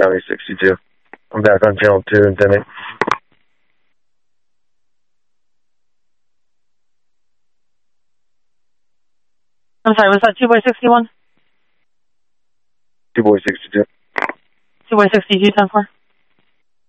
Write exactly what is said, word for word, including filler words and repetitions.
Highway sixty-two. I'm back on channel two and ten eight. I'm sorry, was that two boy sixty-one? two boy sixty-two. two boy sixty-two, ten four.